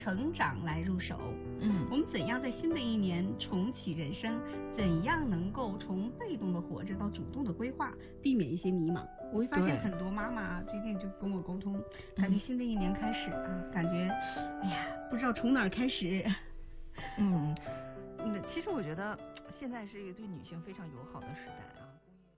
成长来入手。我们怎样在新的一年重启人生？怎样能够从被动的活着到主动的规划，避免一些迷茫？我会发现很多妈妈最近就跟我沟通，感觉新的一年开始感觉哎呀，不知道从哪儿开始。 其实我觉得现在是一个对女性非常友好的时代啊。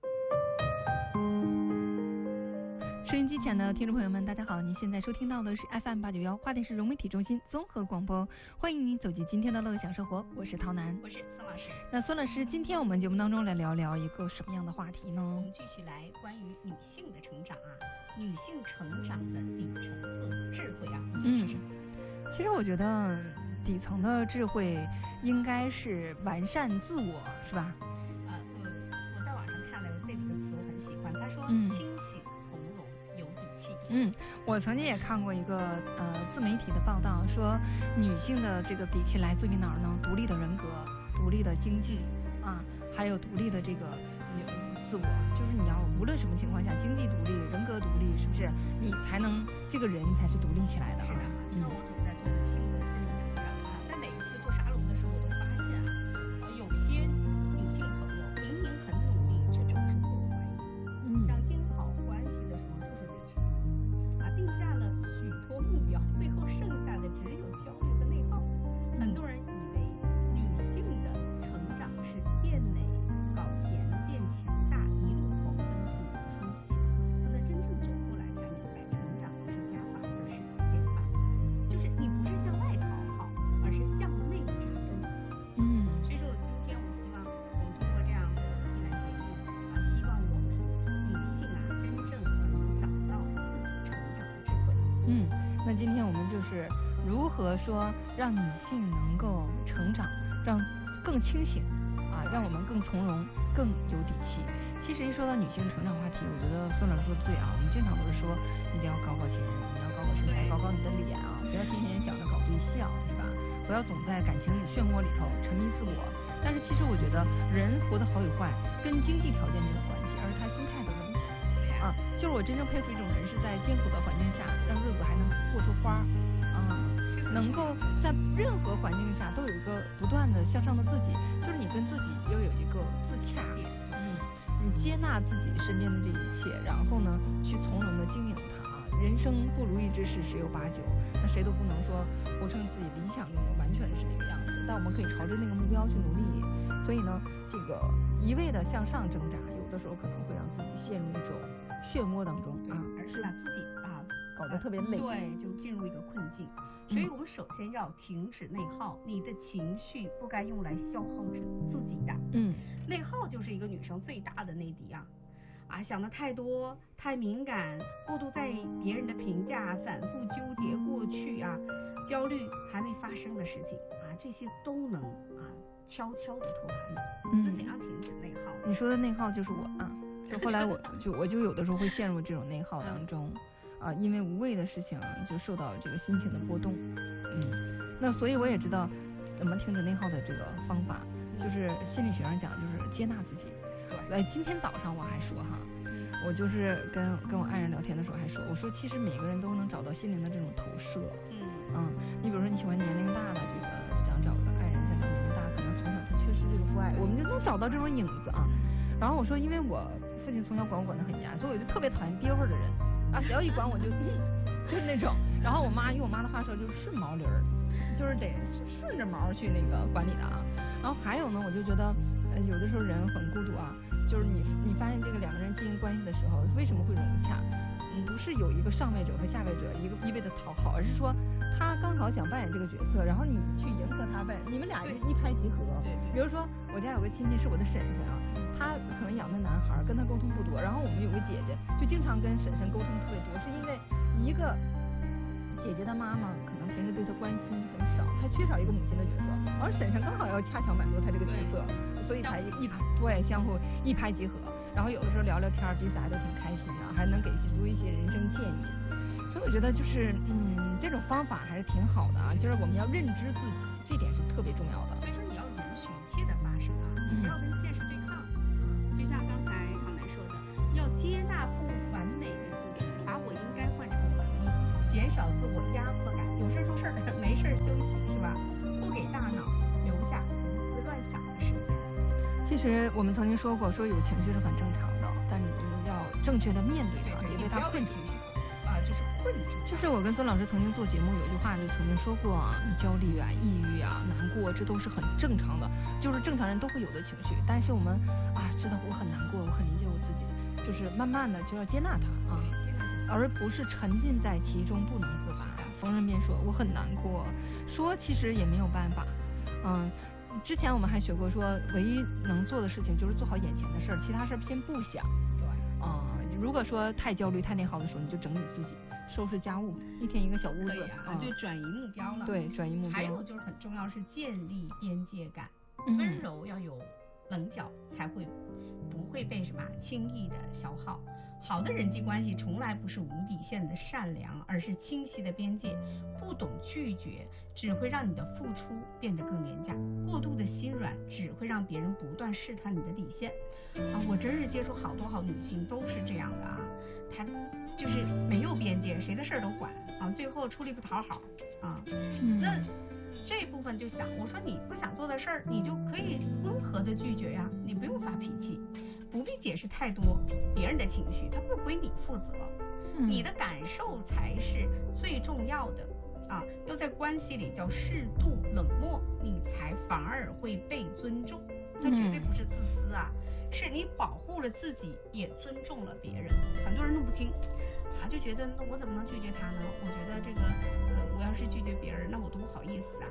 收音机前的听众朋友们，大家好！您现在收听到的是 FM891花莲市融媒体中心综合广播，欢迎您走进今天的乐享生活，我是陶楠， 我是孙老师。 那孙老师，今天我们节目当中来聊聊一个什么样的话题呢？ 我们继续来关于女性的成长女性成长的底层次智慧其实我觉得底层的智慧应该是完善自我，是吧？ 我在网上看了这几个词，我很喜欢。他说清醒、从容、有底气。 我曾经也看过一个自媒体的报道，说女性的这个底气来自于哪儿呢？独立的人格、独立的经济还有独立的这个自我，就是你要无论什么情况下，经济独立、人格独立，是不是你才能这个人才是独立起来的？ 是的。那我总在做女性的真正成长在每一次做沙龙的时候，我都发现有些女性朋友明明很努力，却总是自我怀疑。想经好关系的时候就是委屈定下了许多目标，最后剩下的只有焦虑和内耗。很多人以为女性的成长是变美、搞钱、变强大，一路狂奔自我书写。那真正走过来才明白，成长不是加法，就是减法。就是你不是向外讨好，而是向内扎根。所以说今天我希望我们通过这样的一栏节目希望我们女性真正能找到成长的智慧。 那今天我们就是如何说让女性能够成长，让更清醒让我们更从容、更有底气。其实一说到女性成长话题，我觉得孙老师说的对我们经常都是说一定要搞钱，你要搞身材，搞你的脸不要天天想着搞对象，是吧？不要总在感情里漩涡里头沉迷自我。但是其实我觉得人活得好与坏跟经济条件没有关系，而是他心态的问题就是我真正佩服一种人，是在艰苦的环境下让日子还能过出花能够在任何环境下都有一个不断的向上的自己，就是你跟自己要有一个自洽你接纳自己身边的这一切，然后呢去从容的经营它人生不如意之事十有八九，那谁都不能说活成自己理想中的完全是那个样子，但我们可以朝着那个目标去努力。所以呢这个一味的向上挣扎，有的时候可能会让自己陷入一种漩涡当中而是把自己搞得特别累， 对，就进入一个困境。所以我们首先要停止内耗，你的情绪不该用来消耗自己的。内耗就是一个女生最大的内敌想的太多、太敏感、过度在意别人的评价、反复纠结过去焦虑还没发生的事情这些都能悄悄的拖垮你。怎样停止内耗？ 你说的内耗就是我就后来我就有的时候会陷入这种内耗当中因为无谓的事情就受到这个心情的波动。那所以我也知道怎么停止内耗的这个方法，就是心理学上讲就是接纳自己。今天早上我还说我就是跟我爱人聊天的时候还说，我说其实每个人都能找到心灵的这种投射。你比如说你喜欢年龄大的这个想找个爱人，想找年龄大可能从小他缺失这个父爱，我们就能找到这种影子然后我说因为我父亲从小管得很严，所以我就特别讨厌憋味的人只要一管我就是那种。然后我妈用我妈的话说就是顺毛驴就是得顺着毛去那个管理的然后还有呢，我就觉得有的时候人很孤独就是你发现这个两个人经营关系的时候为什么会融洽？不是有一个上位者和下位者一味的讨好，而是说他刚好想扮演这个角色，然后你去迎合他扮演，你们俩一拍即合。比如说我家有个亲戚是我的婶婶他可能养的男孩跟他沟通不多，然后我们有个姐姐就经常跟婶婶沟通特别多，是因为一个姐姐的妈妈可能平时对她关心很少，她缺少一个母亲的角色，而婶婶刚好要恰巧满足她这个角色，所以才相互一拍即合。然后有的时候聊聊天，彼此还都挺开心的，还能给出一些人生建议。所以我觉得就是这种方法还是挺好的就是我们要认知自己，这点是特别重要的。 所以说你要允许一切的发生你不要跟现实对抗就像刚才唐楠说的，要接纳不完美的自己，把我应该换成完美，减少自我压迫感。有事说事没事实我们曾经说过，说有情绪是很正常的，但你要正确的面对它，别被它困住。 就是困住。 就是我跟孙老师曾经做节目，有一句话就曾经说过啊，焦虑啊、抑郁啊、难过，这都是很正常的，就是正常人都会有的情绪。但是我们知道我很难过，我很理解我自己，就是慢慢的就要接纳它啊，而不是沉浸在其中不能自拔。逢人便说我很难过，说其实也没有办法。之前我们还学过说，唯一能做的事情就是做好眼前的事儿，其他事儿先不想。 对。 如果说太焦虑、太内耗的时候，你就整理自己，收拾家务，一天一个小屋子， 就转移目标了。 对，转移目标。 还有就是很重要是建立边界感，温柔要有棱角，才会不会被什么轻易的消耗。好的人际关系从来不是无底线的善良，而是清晰的边界。不懂拒绝，只会让你的付出变得更廉价；过度的心软，只会让别人不断试探你的底线。我真是接触好多好女性都是这样的啊，她就是没有边界，谁的事儿都管最后出力不讨好那这部分就想，我说你不想做的事儿，你就可以温和的拒绝呀，你不用发脾气，不必解释太多别人的情绪，它不归你负责，你的感受才是最重要的要在关系里叫适度冷漠，你才反而会被尊重。它绝对不是自私是你保护了自己，也尊重了别人。很多人弄不清就觉得那我怎么能拒绝他呢？我觉得这个我要是拒绝别人，那我多不好意思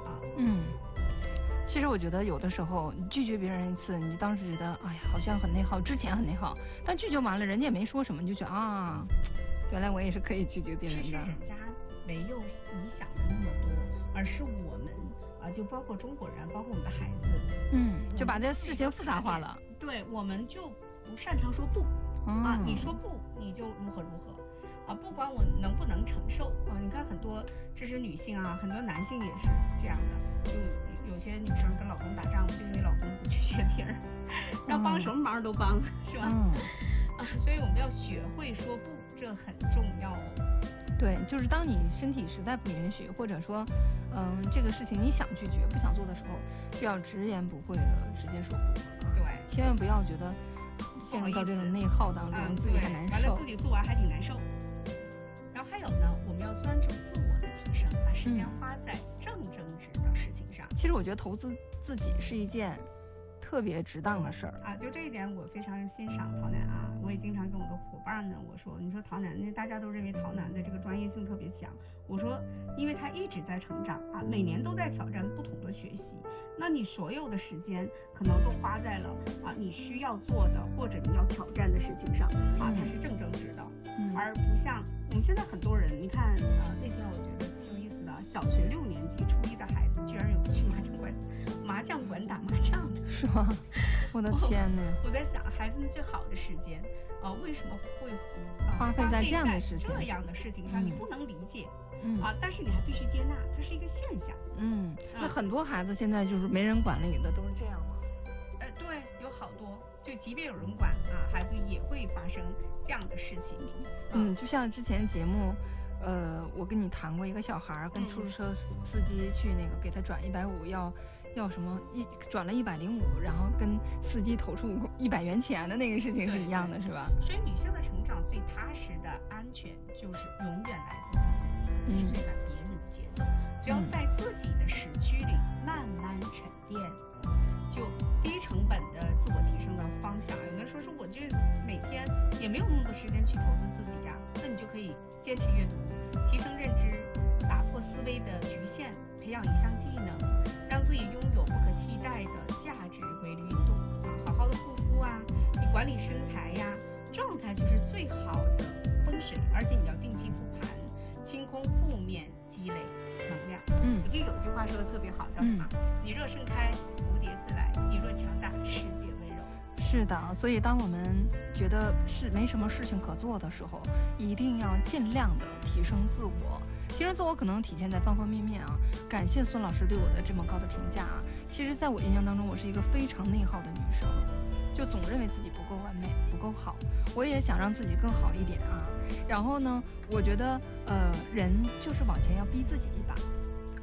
其实我觉得有的时候你拒绝别人一次，你当时觉得好像很内耗，之前很内耗，但拒绝完了人家也没说什么，你就觉得原来我也是可以拒绝别人的。 其实人家没有你想的那么多，而是我们就包括中国人，包括我们的孩子就把这事情复杂化了。 对，我们就不擅长说不你说不你就如何如何不管我能不能承受你看很多支持女性很多男性也是这样的，就有些女生跟老公打仗，就因为老公不拒绝别人，要帮什么忙都帮，是吧？所以我们要学会说不，这很重要。 对，就是当你身体实在不允许，或者说这个事情你想拒绝不想做的时候，就要直言不讳的直接说不对， 千万不要觉得陷入到这种内耗当中，自己还难受， 完了自己做完还挺难受。然后还有呢，我们要专注自我的提升，把时间花在正直的事情上。 其实我觉得投资自己是一件特别值当的事儿就这一点我非常欣赏陶楠我也经常跟我的伙伴呢我说，你说陶楠，大家都认为陶楠的这个专业性特别强，我说因为他一直在成长每年都在挑战不同的学习，那你所有的时间可能都花在了你需要做的或者你要挑战的事情上它是正直的而不像我们现在很多人，你看那天我觉得挺有意思的，小学6年级初一的孩子居然有去麻将馆打麻将的， 是吗？我的天哪！ 我在想，孩子们最好的时间为什么会花费在这样的事情上？你不能理解但是你还必须接纳，它是一个现象。 那很多孩子现在就是没人管理的都是这样吗？ 对，有好多，就即便有人管孩子也会发生这样的事情。 就像之前节目。我跟你谈过一个小孩跟出租车司机去那个给他转150，要什么转了105，然后跟司机投出100元钱的那个事情是一样的，是吧？ 所以女性的成长最踏实的安全就是永远来自于追赶别人的节奏，只要在自己的时区里慢慢沉淀，就低成本的自我提升的方向。有的时候说我这每天也没有那么多时间去投资自己那你就可以坚持阅读，提升认知，打破思维的局限，培养一项技能，让自己拥有不可替代的价值规律运动好好的护肤你管理身材状态就是最好的风水，而且你要定期复盘，清空负面积累能量。我记得有句话说的特别好，叫什么？你若盛开，蝴蝶自来；你若强大，世界温柔。 是的，所以当我们觉得没什么事情可做的时候，一定要尽量的提升自我。提升自我可能体现在方方面面感谢孙老师对我的这么高的评价其实在我印象当中，我是一个非常内耗的女生，就总认为自己不够完美，不够好。我也想让自己更好一点然后呢，我觉得人就是往前要逼自己一把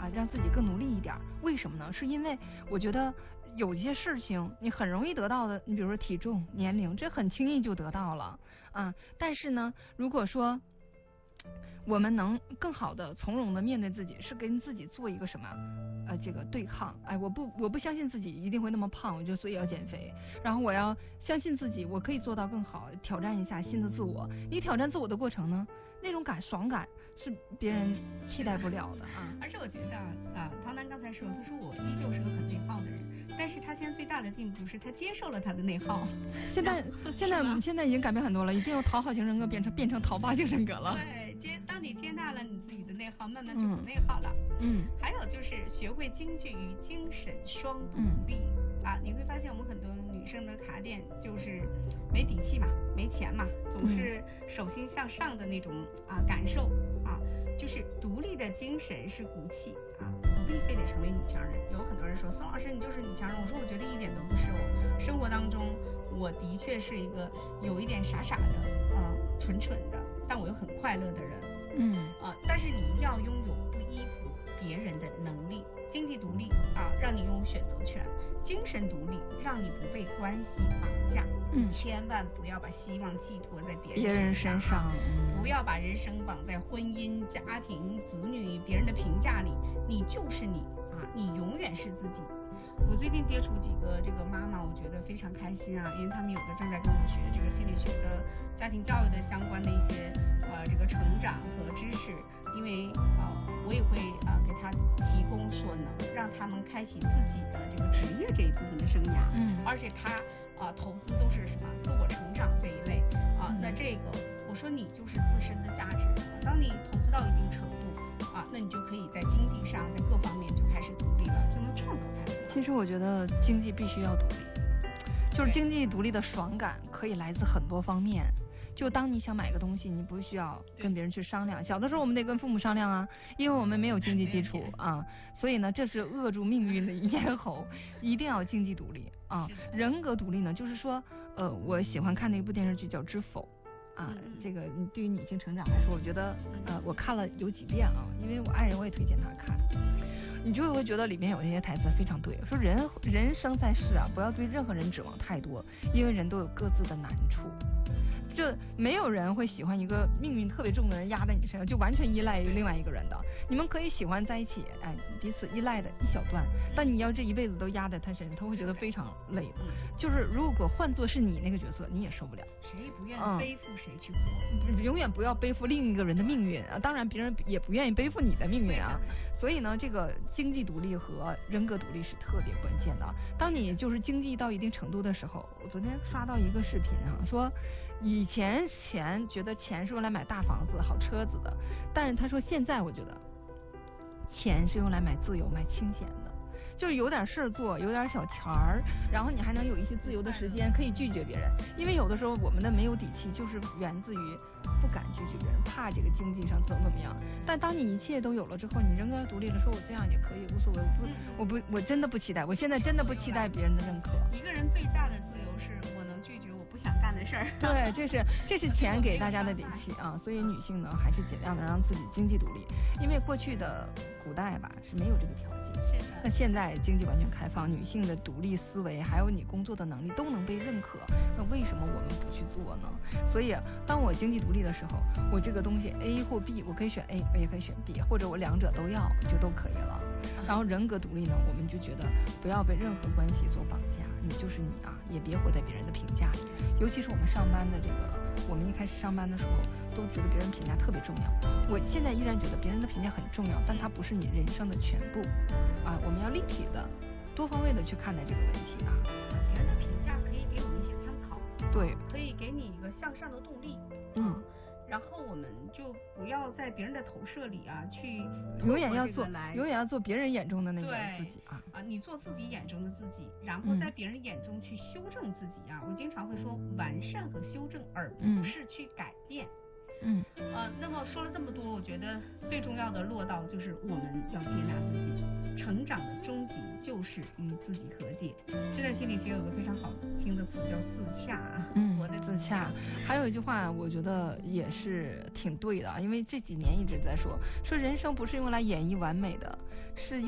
啊，让自己更努力一点。为什么呢？是因为我觉得有些事情你很容易得到的，你比如说体重、年龄，这很轻易就得到了啊。但是呢，如果说我们能更好的从容的面对自己，是跟自己做一个什么这个对抗。哎，我不相信自己一定会那么胖，我就所以要减肥。然后我要相信自己，我可以做到更好，挑战一下新的自我。你挑战自我的过程呢，那种爽感是别人替代不了的啊。 而且我觉得唐楠刚才说，他说我依旧是个很内耗的人，但是他现在最大的进步是他接受了他的内耗。现在已经改变很多了，已经由讨好型人格变成讨霸型人格了。 对，当你接纳了你自己的内耗，慢慢就不内耗了。还有就是学会经济与精神双独立。你会发现我们很多女生的卡点就是没底气嘛，没钱嘛，总是手心向上的那种感受就是独立的精神是骨气不必非得成为女强人。有很多人说宋老师你就是女强人，我说我觉得一点都不是哦。生活当中我的确是一个有一点傻傻的蠢蠢的，但我又很快乐的人。但是你一定要拥有不依附别人的能力。经济独立让你拥有选择权；精神独立让你不被关系绑架。千万不要把希望寄托在别人身上，不要把人生绑在婚姻、家庭、子女、别人的评价里。你就是你你永远是自己。我最近接触几个这个妈妈，我觉得非常开心因为他们有的正在跟我学这个心理学的、家庭教育的相关的一些这个成长和知识。因为我也会给他提供所能，让他们开启自己的这个职业这一部分的生涯。而且他投资都是什么自我成长这一类那这个我说你就是自身的价值。当你投资到一定程度那你就可以在经济上在各方面就开始独立了，就能创造财富。 其实我觉得经济必须要独立，就是经济独立的爽感可以来自很多方面。就当你想买个东西，你不需要跟别人去商量。小的时候我们得跟父母商量因为我们没有经济基础所以呢，这是扼住命运的咽喉，一定要经济独立人格独立呢，就是说我喜欢看的一部电视剧叫《知否》这个对于女性成长来说，我觉得我看了有几遍因为我爱人我也推荐他看。你就会觉得里面有那些台词非常对，说人生在世不要对任何人指望太多，因为人都有各自的难处。就没有人会喜欢一个命运特别重的人压在你身上，就完全依赖于另外一个人的。你们可以喜欢在一起，彼此依赖的一小段，但你要这一辈子都压在他身上，他会觉得非常累的。就是如果换作是你那个角色，你也受不了。 谁也不愿意背负谁去活， 永远不要背负另一个人的命运当然别人也不愿意背负你的命运所以呢，这个经济独立和人格独立是特别关键的。当你就是经济到一定程度的时候，我昨天刷到一个视频说以前觉得钱是用来买大房子、好车子的，但是他说现在我觉得钱是用来买自由、买清闲的。就是有点事儿做，有点小钱儿，然后你还能有一些自由的时间，可以拒绝别人。因为有的时候我们的没有底气，就是源自于不敢拒绝别人，怕这个经济上怎么样。但当你一切都有了之后，你人格独立了，说我这样也可以，无所谓。我真的不期待，我现在真的不期待别人的认可。 一个人最大的自由是我能拒绝我不想干的事儿。 对，这是钱给大家的底气所以女性呢，还是尽量的让自己经济独立，因为过去的古代是没有这个条件。那现在经济完全开放，女性的独立思维还有你工作的能力都能被认可，那为什么我们不去做呢？所以当我经济独立的时候，我这个东西 A 或 B 我可以选 A， 我也可以选 B， 或者我两者都要就都可以了。然后人格独立呢，我们就觉得不要被任何关系所绑架，你就是你也别活在别人的评价里。尤其是我们上班的我们一开始上班的时候都觉得别人评价特别重要，我现在依然觉得别人的评价很重要，但它不是你人生的全部我们要立体的多方位的去看待这个问题别人的评价可以给我们一些参考， 对， 可以给你一个向上的动力然后我们就不要在别人的投射里去永远要做别人眼中的那个自己你做自己眼中的自己，然后在别人眼中去修正自己我经常会说完善和修正，而不是去改变。那么说了这么多，我觉得最重要的落到就是我们要接纳自己，成长的终极就是与自己和解。这在心理学有个非常好听的词叫自洽啊。 自洽。还有一句话，我觉得也是挺对的，因为这几年一直在说人生不是用来演绎完美的，是